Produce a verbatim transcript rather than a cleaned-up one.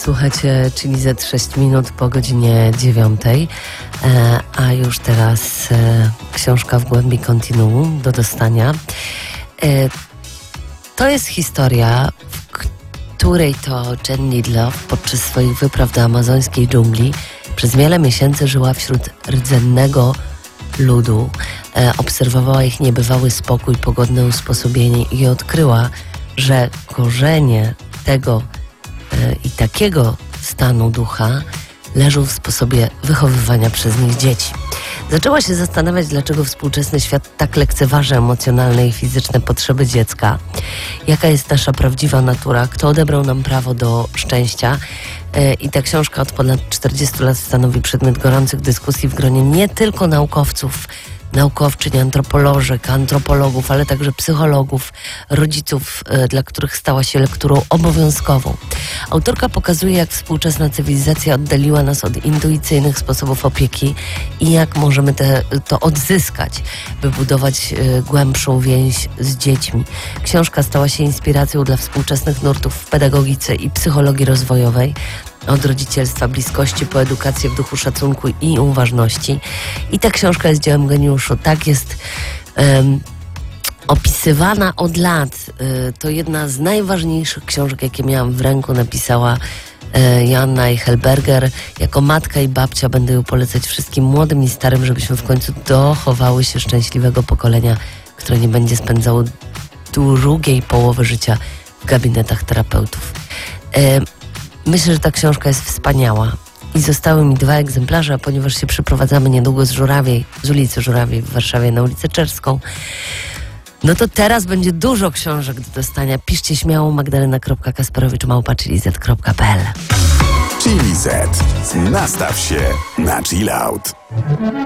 Słuchajcie, czyli za sześć minut po godzinie dziewiątej, e, a już teraz e, książka w głębi kontinuum do dostania. E, to jest historia, w której to Jen Lidlow podczas swoich wypraw do amazońskiej dżungli przez wiele miesięcy żyła wśród rdzennego ludu, e, obserwowała ich niebywały spokój, pogodne usposobienie i odkryła, że korzenie tego e, i takiego stanu ducha leżą w sposobie wychowywania przez nich dzieci. Zaczęła się zastanawiać, dlaczego współczesny świat tak lekceważy emocjonalne i fizyczne potrzeby dziecka. Jaka jest nasza prawdziwa natura? Kto odebrał nam prawo do szczęścia? E, I ta książka od ponad czterdziestu lat stanowi przedmiot gorących dyskusji w gronie nie tylko naukowców, naukowczyń, antropolożek, antropologów, ale także psychologów, rodziców, e, dla których stała się lekturą obowiązkową. Autorka pokazuje, jak współczesna cywilizacja oddaliła nas od intuicyjnych sposobów opieki i jak możemy te, to odzyskać, by budować e, głębszą więź z dziećmi. Książka stała się inspiracją dla współczesnych nurtów w pedagogice i psychologii rozwojowej, od rodzicielstwa, bliskości, po edukację w duchu szacunku i uważności. I ta książka jest dziełem geniuszu. Tak jest um, opisywana od lat. Y, to jedna z najważniejszych książek, jakie miałam w ręku. Napisała y, Joanna Eichelberger. Jako matka i babcia będę ją polecać wszystkim młodym i starym, żebyśmy w końcu dochowały się szczęśliwego pokolenia, które nie będzie spędzało drugiej połowy życia w gabinetach terapeutów. Y, Myślę, że ta książka jest wspaniała i zostały mi dwa egzemplarze, a ponieważ się przeprowadzamy niedługo z Żurawiej, z ulicy Żurawiej w Warszawie na ulicę Czerską, no to teraz będzie dużo książek do dostania. Piszcie śmiało magdalena kropka kasperowicz małpa chili zet kropka pe el. Chili Z. Nastaw się na chill out.